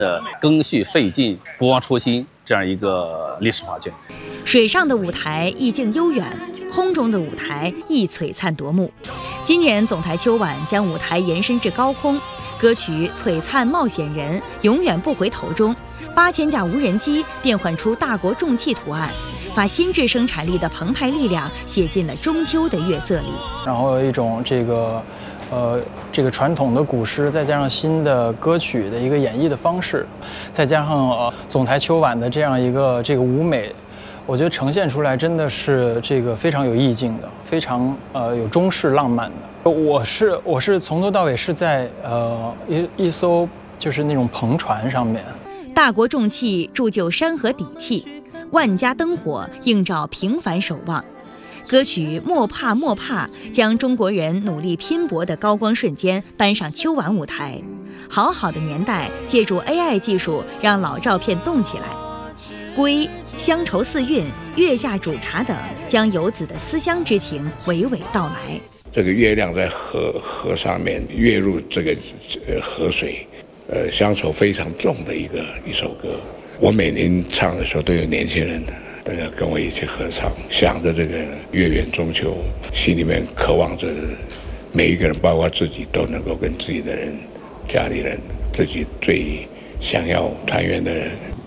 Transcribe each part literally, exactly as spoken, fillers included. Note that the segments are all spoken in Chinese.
的赓续费尽，不忘初心这样一个历史画卷。 水上的舞台意境悠远，空中的舞台亦璀璨夺目。今年总台秋晚将舞台延伸至高空，歌曲《璀璨冒险人》永远不回头中，八千架无人机变换出大国重器图案，把新质生产力的澎湃力量写进了中秋的月色里。 然后有一种这个，呃，这个传统的古诗，再加上新的歌曲的一个演绎的方式，再加上呃总台秋晚的这样一个这个舞美，我觉得呈现出来真的是这个非常有意境的，非常呃有中式浪漫的。我是我是从头到尾是在呃一一艘就是那种篷船上面， 大国重器铸就山河底气，万家灯火映照平凡守望。歌曲《莫怕莫怕》将中国人努力拼搏的高光瞬间搬上秋晚舞台。好好的年代，借助 A I 技术让老照片动起来。归、乡愁四韵、月下煮茶等，将游子的思乡之情娓娓道来。 这个月亮在河河上面跃入这个呃河水，呃乡愁非常重的一个一首歌。我每年唱的时候都有年轻人都要跟我一起合唱，想着这个月圆中秋，心里面渴望着每一个人，包括自己，都能够跟自己的人、家里人、自己最想要团圆的人。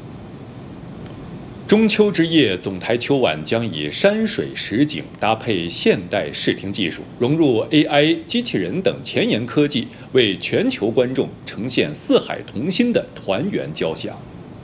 中秋之夜，总台秋晚将以山水实景搭配现代视听技术，融入 A I、机器人等前沿科技，为全球观众呈现四海同心的团圆交响。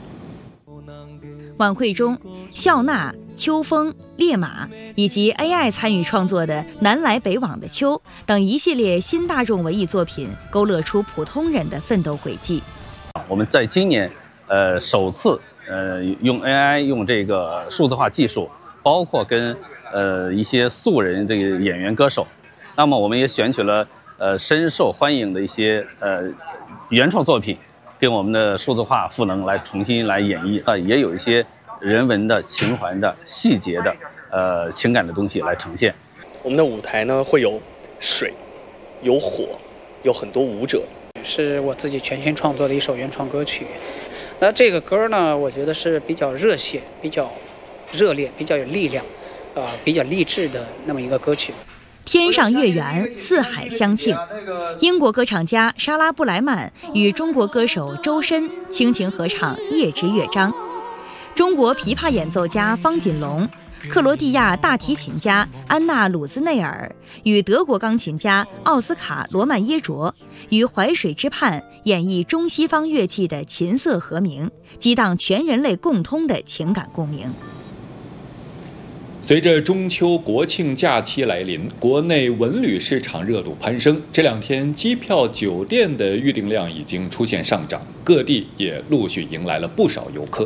晚会中，笑纳、秋风、烈马以及 A I 参与创作的《南来北往的秋》等一系列新大众文艺作品，勾勒出普通人的奋斗轨迹。 我们在今年，呃，首次。呃，用 A I 用这个数字化技术，包括跟呃一些素人这个演员歌手，那么我们也选取了呃深受欢迎的一些呃原创作品，跟我们的数字化赋能来重新来演绎啊、呃，也有一些人文的、情怀的、细节的呃情感的东西来呈现。 我们的舞台呢会有水，有火，有很多舞者。 是我自己全新创作的一首原创歌曲。那这个歌呢，我觉得是比较热血、比较热烈、比较有力量，呃，比较励志的那么一个歌曲。 天上月圆，四海相庆。英国歌唱家莎拉·布莱曼与中国歌手周深倾情合唱《夜之乐章》。中国琵琶演奏家方锦龙、克罗地亚大提琴家安娜·鲁兹内尔与德国钢琴家奥斯卡·罗曼耶卓于淮水之畔演绎中西方乐器的琴瑟和鸣，激荡全人类共通的情感共鸣。 随着中秋国庆假期来临，国内文旅市场热度攀升。这两天，机票、酒店的预订量已经出现上涨，各地也陆续迎来了不少游客。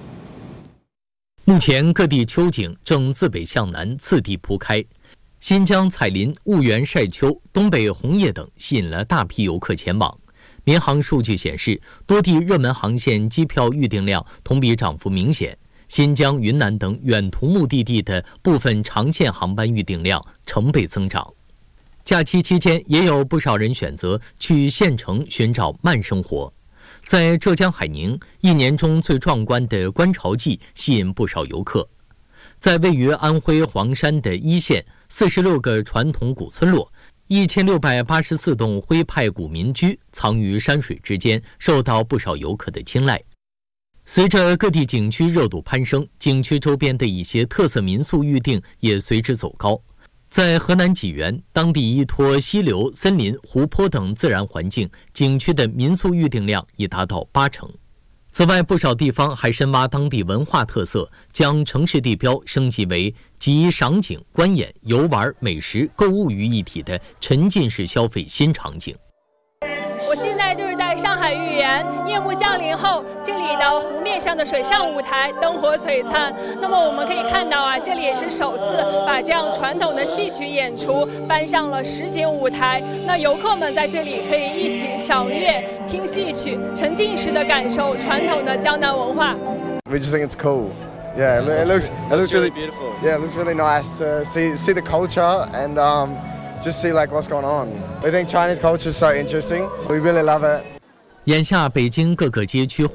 目前各地秋景正自北向南次第铺开，新疆彩林、婺源晒秋、东北红叶等吸引了大批游客前往。民航数据显示，多地热门航线机票预订量同比涨幅明显，新疆、云南等远途目的地的部分长线航班预订量成倍增长。假期期间，也有不少人选择去县城寻找慢生活。在浙江海宁，一年中最壮观的观潮季吸引不少游客。在位于安徽黄山的一线，四十六个传统古村落，一千六百八十四栋徽派古民居藏于山水之间，受到不少游客的青睐。随着各地景区热度攀升，景区周边的一些特色民宿预订也随之走高。在河南济源，当地依托溪流、森林、湖泊等自然环境，景区的民宿预订量已达到八成。此外，不少地方还深挖当地文化特色，将城市地标升级为集赏景、观演、游玩、美食、购物于一体的沉浸式消费新场景。 我现在就是在上海豫园，夜幕降临后，这里的湖面上的水上舞台灯火璀璨。那么我们可以看到啊，这里也是首次把这样传统的戏曲演出搬上了实景舞台。那游客们在这里可以一起赏月、听戏曲，沉浸式的感受传统的江南文化。 We just think it's cool. Yeah, it looks it looks really beautiful. Yeah, it looks really nice to see see the culture and um. just see like what's going on. We think Chinese culture is so interesting. We really love it. 眼下，北京各个街区